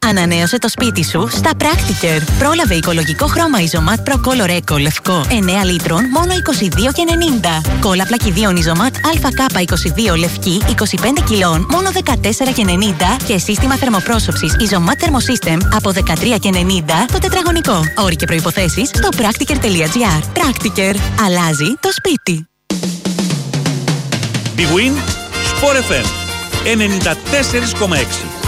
Ανανέωσε το σπίτι σου στα Practiker. Πρόλαβε οικολογικό χρώμα Isomat Pro Color Eco λευκό 9 λίτρων μόνο 22,90. Κόλλα πλακιδίων Isomat ΑΚ22 λευκή 25 κιλών μόνο 14,90. Και σύστημα θερμοπρόσωψης Isomat Thermosystem από 13,90 το τετραγωνικό. Όροι και προϋποθέσεις στο practiker.gr. Practiker. Αλλάζει το σπίτι. Big Win, Sport FM 94,6.